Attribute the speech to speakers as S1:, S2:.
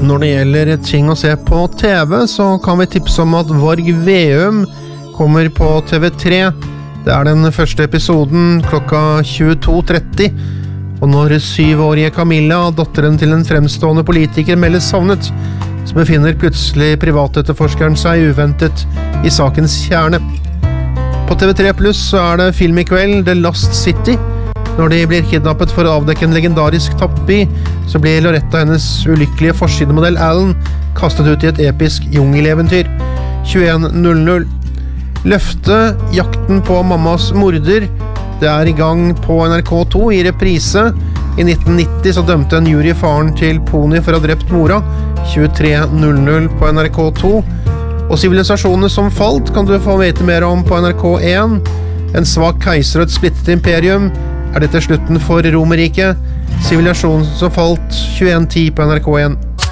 S1: Når det gjelder ting å se på TV, så kan vi tipse om at Varg Veum kommer på TV3. Det den første episoden klokka 22:30. Og når 7-årige Camilla, datteren til en fremstående politiker, meldes savnet, så befinner plutselig privatetterforskeren seg uventet i sakens kjerne. På TV3 Plus så det film i kveld, The Lost City. Når de blir kidnappet for å avdekke en legendarisk tapt by, så blir Loretta hennes ulykkelige forsidemodell Alan kastet ut i et episk jungeleventyr. 21:00. Løftet, jakten på mammas morder. Det i gang på NRK2 i reprise. I 1990 så dømte en jury faren til Pony for å ha drept mora. 23:00 på NRK2. Og sivilisasjonene som falt kan du få vite mer om på NRK1. En svak keiser og et splittet imperium. Dette slutten for Romerriket? Sivilisasjonen som falt 21:10 på NRK1.